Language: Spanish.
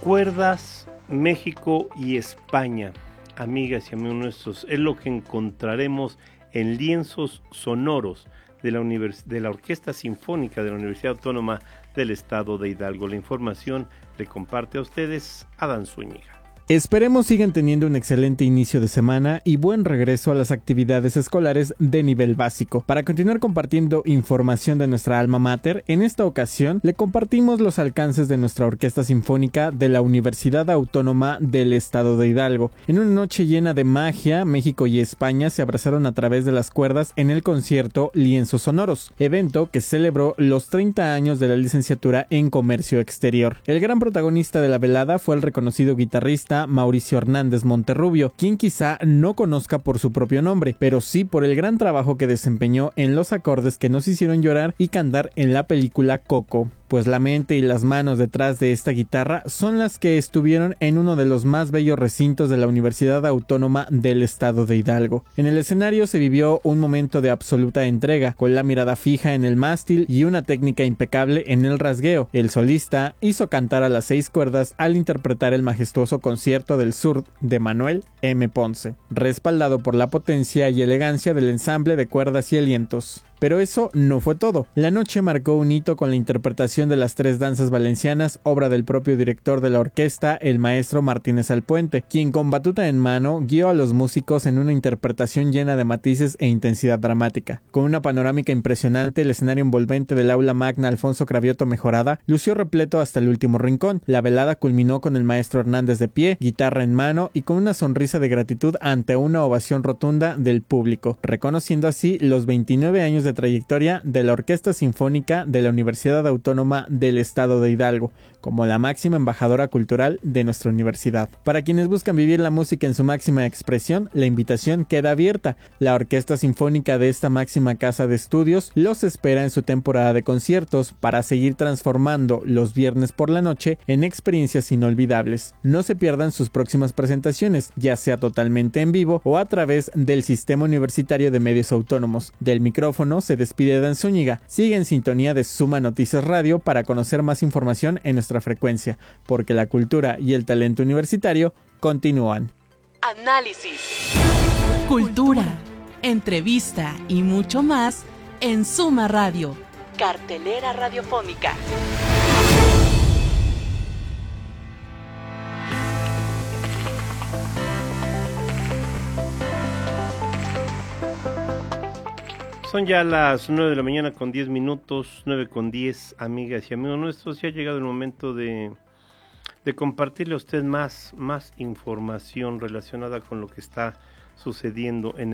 Cuerdas, México y España, amigas y amigos nuestros, es lo que encontraremos en lienzos sonoros de la Orquesta Sinfónica de la Universidad Autónoma del Estado de Hidalgo. La información le comparte a ustedes Adán Zúñiga. Esperemos sigan teniendo un excelente inicio de semana y buen regreso a las actividades escolares de nivel básico. Para continuar compartiendo información de nuestra alma mater, en esta ocasión le compartimos los alcances de nuestra Orquesta Sinfónica de la Universidad Autónoma del Estado de Hidalgo. En una noche llena de magia, México y España se abrazaron a través de las cuerdas en el concierto Lienzos Sonoros, evento que celebró los 30 años de la licenciatura en Comercio Exterior. El gran protagonista de la velada fue el reconocido guitarrista Mauricio Hernández Monterrubio, quien quizá no conozca por su propio nombre, pero sí por el gran trabajo que desempeñó en los acordes que nos hicieron llorar y cantar en la película Coco. Pues la mente y las manos detrás de esta guitarra son las que estuvieron en uno de los más bellos recintos de la Universidad Autónoma del Estado de Hidalgo. En el escenario se vivió un momento de absoluta entrega, con la mirada fija en el mástil y una técnica impecable en el rasgueo. El solista hizo cantar a las 6 cuerdas al interpretar el majestuoso Concierto del Sur de Manuel M. Ponce, respaldado por la potencia y elegancia del ensamble de cuerdas y alientos. Pero eso no fue todo. La noche marcó un hito con la interpretación de las 3 danzas valencianas, obra del propio director de la orquesta, el maestro Martínez Alpuente, quien con batuta en mano guió a los músicos en una interpretación llena de matices e intensidad dramática. Con una panorámica impresionante, el escenario envolvente del aula magna Alfonso Cravioto Mejorada lució repleto hasta el último rincón. La velada culminó con el maestro Hernández de pie, guitarra en mano y con una sonrisa de gratitud ante una ovación rotunda del público, reconociendo así los 29 años de trayectoria de la Orquesta Sinfónica de la Universidad Autónoma del Estado de Hidalgo, como la máxima embajadora cultural de nuestra universidad. Para quienes buscan vivir la música en su máxima expresión, la invitación queda abierta. La Orquesta Sinfónica de esta máxima casa de estudios los espera en su temporada de conciertos para seguir transformando los viernes por la noche en experiencias inolvidables. No se pierdan sus próximas presentaciones, ya sea totalmente en vivo o a través del Sistema Universitario de Medios Autónomos. Del micrófono se despide Dan Zúñiga. Sigue en sintonía de Suma Noticias Radio para conocer más información en nuestra frecuencia, porque la cultura y el talento universitario continúan. Análisis, cultura, entrevista y mucho más en Suma Radio, cartelera radiofónica. Son ya las 9 de la mañana con 10 minutos, 9:10, amigas y amigos nuestros. Ya ha llegado el momento de compartirle a usted más información relacionada con lo que está sucediendo en